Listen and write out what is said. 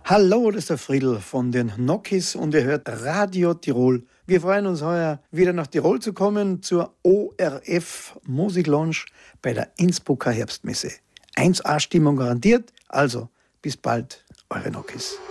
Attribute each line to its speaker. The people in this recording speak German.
Speaker 1: Hallo, das ist der Friedl von den Nokis und ihr hört Radio Tirol. Wir freuen uns heuer wieder nach Tirol zu kommen zur ORF Musik Lounge bei der Innsbrucker Herbstmesse. 1A-Stimmung garantiert, also bis bald, eure Nokis.